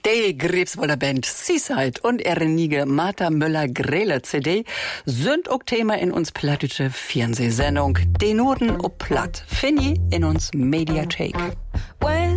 Die Grebswoller Band Seaside und Erenige Martha Möller-Grele CD sind auch Thema in uns plattische Fernsehsendung. Die Noten ob platt. Finny in uns Mediathek.